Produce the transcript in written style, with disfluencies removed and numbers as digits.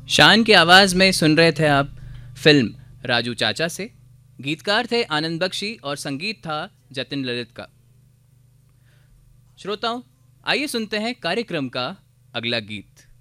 शान की आवाज़ में सुन रहे थे आप फिल्म राजू चाचा से। गीतकार थे आनंद बख्शी और संगीत था जतिन ललित का। श्रोताओं, आइए सुनते हैं कार्यक्रम का अगला गीत।